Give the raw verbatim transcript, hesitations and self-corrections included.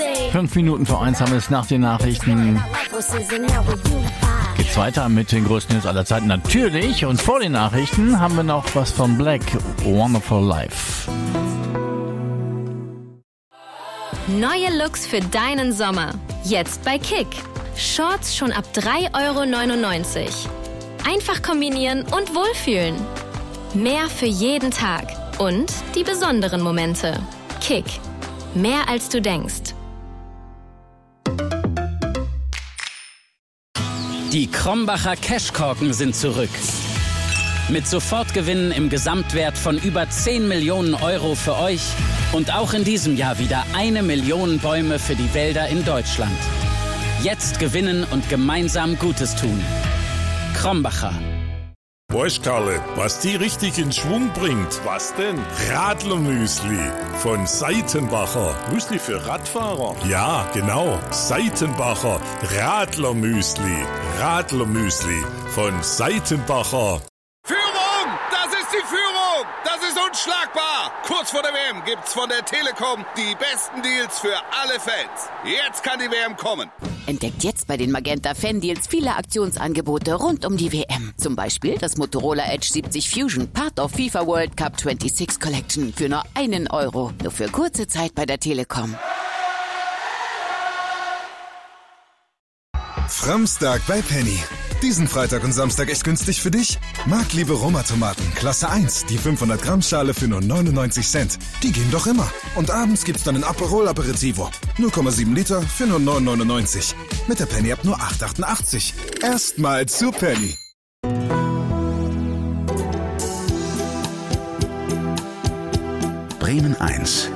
Fünf Minuten vor eins haben wir es nach den Nachrichten. Geht's weiter mit den größten News aller Zeiten natürlich. Und vor den Nachrichten haben wir noch was von Black, Wonderful Life. Neue Looks für deinen Sommer. Jetzt bei Kick. Shorts schon ab drei Euro neunundneunzig. Einfach kombinieren und wohlfühlen. Mehr für jeden Tag. Und die besonderen Momente. Kick. Mehr als du denkst. Die Krombacher Cashkorken sind zurück. Mit Sofortgewinnen im Gesamtwert von über zehn Millionen Euro für euch und auch in diesem Jahr wieder eine Million Bäume für die Wälder in Deutschland. Jetzt gewinnen und gemeinsam Gutes tun. Krombacher. Weißt, Karle, was die richtig in Schwung bringt? Was denn? Radlermüsli von Seitenbacher. Müsli für Radfahrer? Ja, genau. Seitenbacher Radlermüsli. Radlermüsli von Seitenbacher. Führung! Das ist die Führung! Das ist unschlagbar! Kurz vor der W M gibt's von der Telekom die besten Deals für alle Fans. Jetzt kann die W M kommen. Entdeckt jetzt bei den Magenta Fan Deals viele Aktionsangebote rund um die W M. Zum Beispiel das Motorola Edge siebzig Fusion, Part of FIFA World Cup sechsundzwanzig Collection für nur einen Euro. Nur für kurze Zeit bei der Telekom. Framstag bei Penny. Diesen Freitag und Samstag echt günstig für dich? Marktliebe Roma-Tomaten, Klasse eins, die fünfhundert Gramm Schale für nur neunundneunzig Cent. Die gehen doch immer. Und abends gibt's dann ein Aperol Aperitivo. null Komma sieben Liter für nur neun neunundneunzig. Mit der Penny ab nur acht achtundachtzig. Erstmal zu Penny. Bremen eins.